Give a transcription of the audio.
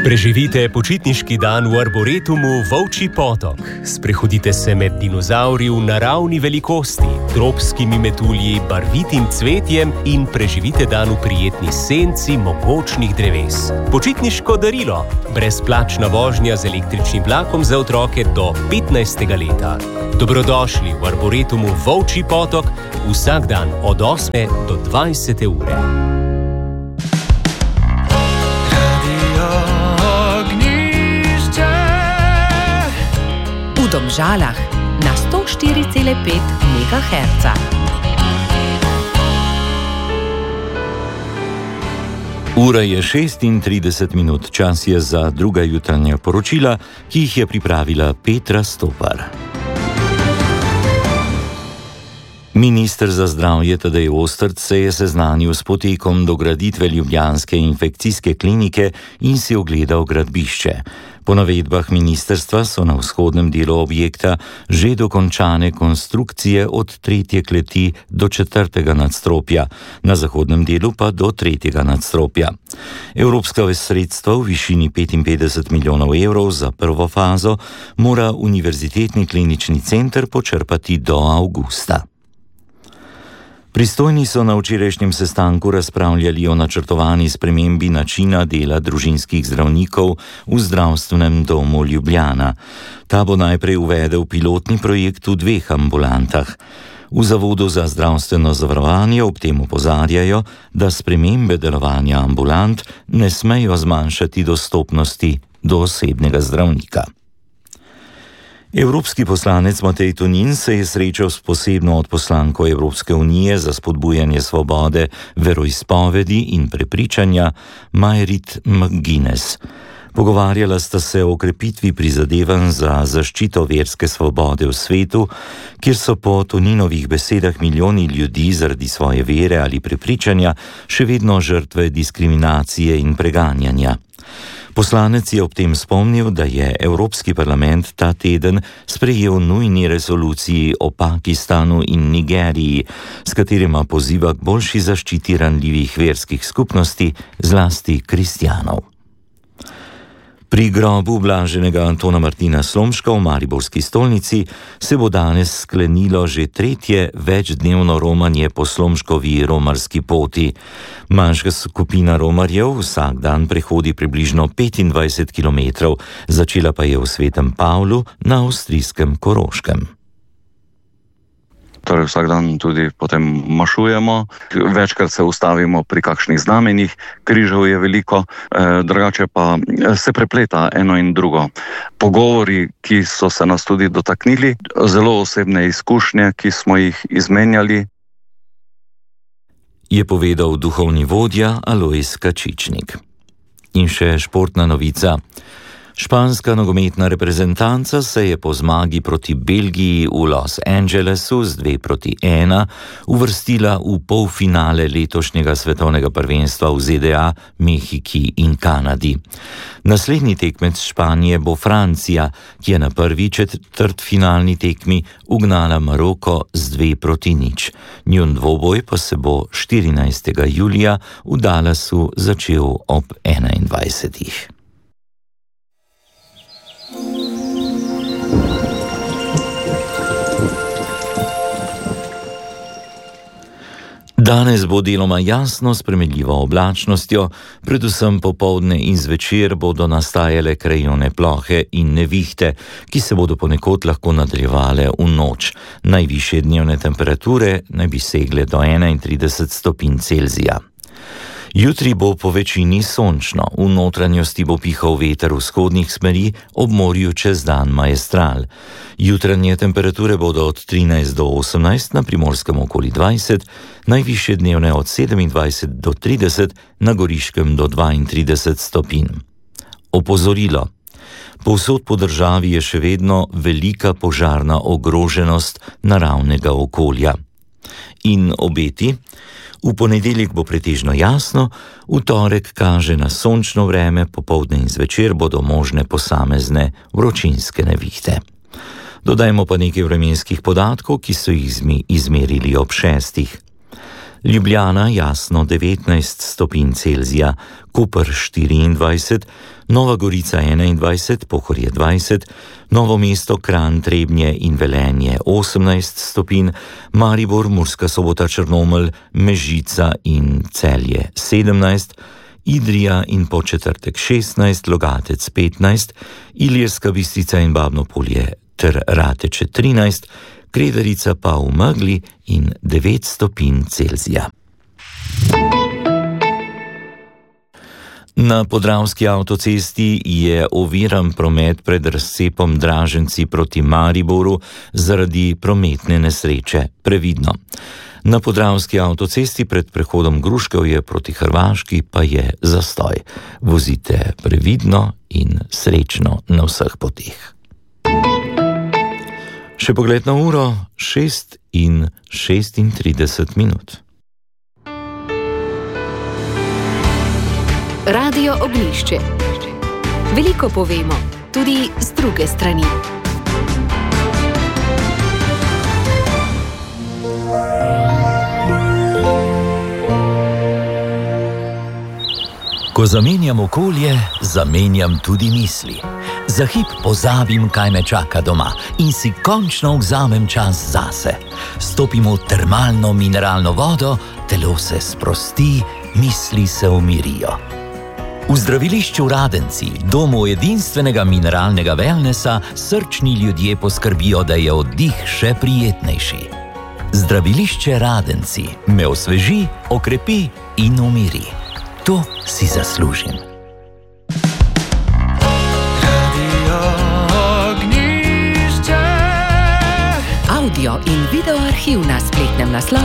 Preživite počitniški dan v Arboretumu Volčji potok. Sprehodite se med dinozavri v naravni velikosti, tropskimi metulji, barvitim cvetjem in preživite dan v prijetni senci mogočnih dreves. Počitniško darilo. Brezplačna vožnja z električnim vlakom za otroke do 15. leta. Dobrodošli v Arboretumu Volčji potok vsak dan od 8. do 20. ure. V Domžalah na 104,5 MHz. Ura je 36 minut, čas je za druga jutranja poročila, ki jih je pripravila Petra Stopar. Minister za zdravje Tadej Ostrc se je seznanil s potekom dograditve ljubljanske infekcijske klinike in si ogledal gradbišče. Po navedbah ministrstva so na vzhodnem delu objekta že dokončane konstrukcije od 3. kleti do 4. nadstropja, na zahodnem delu pa do 3. nadstropja. Evropska sredstva v višini 55 milijonov evrov za prvo fazo mora Univerzitetni klinični center počrpati do avgusta. Pristojni so na včerajšnjem sestanku razpravljali o načrtovani spremembi načina dela družinskih zdravnikov v zdravstvenem domu Ljubljana. Ta bo najprej uvedel pilotni projekt v 2 ambulantah. V Zavodu za zdravstveno zavarovanje ob tem opozarjajo, da spremembe delovanja ambulant ne smejo zmanjšati dostopnosti do osebnega zdravnika. Evropski poslanec Matej Tonin se je srečal s posebno odposlanko Evropske unije za spodbujanje svobode veroizpovedi in prepričanja Mairead McGuinness. Pogovarjala sta se o krepitvi prizadevanj za zaščito verske svobode v svetu, kjer so po Toninovih besedah milijoni ljudi zaradi svoje vere ali prepričanja še vedno žrtve diskriminacije in preganjanja. Poslanec je ob tem spomnil, da je Evropski parlament ta teden sprejel nujni resoluciji o Pakistanu in Nigeriji, s katerima poziva k boljši zaščiti ranljivih verskih skupnosti, zlasti kristjanov. Pri grobu blaženega Antona Martina Slomška v mariborski stolnici se bo danes sklenilo že 3. večdnevno romanje po Slomškovi romarski poti. Manjša skupina romarjev vsak dan prehodi približno 25 km, začela pa je v Svetem Pavlu na avstrijskem Koroškem. Torej vsak dan tudi potem mašujemo, večkrat se ustavimo pri kakšnih znamenjih, križev je veliko, drugače pa se prepleta eno in drugo. Pogovori, ki so se nas tudi dotaknili, zelo osebne izkušnje, ki smo jih izmenjali, je povedal duhovni vodja Alojz Kačičnik. In še športna novica. Španska nogometna reprezentanca se je po zmagi proti Belgiji v Los Angelesu z 2-1 uvrstila v polfinale letošnjega svetovnega prvenstva v ZDA, Mehiki in Kanadi. Naslednji tekmec Španije bo Francija, ki je na prvi četrtfinalni tekmi ugnala Maroko z 2-0. Njun dvoboj pa se bo 14. julija v Dallasu začel ob 21. Danes bo deloma jasno s spremenljivo oblačnostjo, predvsem popoldne in zvečer bodo nastajale krajevne plohe in nevihte, ki se bodo ponekod lahko nadaljevale v noč. Najvišje dnevne temperature naj bi segle do 31 stopinj Celzija. Jutri bo po večini sončno, v notranjosti bo pihal veter vzhodnih smeri, ob morju čez dan majestral. Jutranje temperature bodo od 13 do 18, na Primorskem okoli 20, najvišje dnevne od 27 do 30, na Goriškem do 32 stopinj. Opozorilo. Povsod po državi je še vedno velika požarna ogroženost naravnega okolja. In obeti. V ponedeljek bo pretežno jasno, v torek kaže na sončno vreme, popoldne in zvečer bodo možne posamezne vročinske nevihte. Dodajmo pa nekaj vremenskih podatkov, ki so jih izmerili ob 6. Ljubljana jasno 19 stopinj Celzija, Koper 24, Nova Gorica 21, Pohorje 20, Novo mesto, Kranj, Trebnje in Velenje 18 stopinj, Maribor, Murska Sobota, Črnomelj, Mežica in Celje 17, Idrija in Podčetrtek 16, Logatec 15, Ilirska Bistrica in Babno Polje ter Rateče 13, Kredarica pa v megli in 9 stopinj Celzija. Na Podravski avtocesti je oviran promet pred razcepom Draženci proti Mariboru zaradi prometne nesreče. Previdno. Na Podravski avtocesti pred prehodom Gruškovje proti Hrvaški pa je zastoj. Vozite previdno in srečno na vseh poteh. Še pogled na uro, 6:36. Radio Ognjišče. Veliko povemo, tudi z druge strani. Ko zamenjam okolje, zamenjam tudi misli. Za hip pozabim, kaj me čaka doma in si končno vzamem čas zase. Stopim v termalno mineralno vodo, telo se sprosti, misli se umirijo. V zdravilišču Radenci, domu edinstvenega mineralnega wellnessa, srčni ljudje poskrbijo, da je oddih še prijetnejši. Zdravilišče Radenci me osveži, okrepi in umiri. To si zaslužim. Audio in video arhiv na spletnem naslovu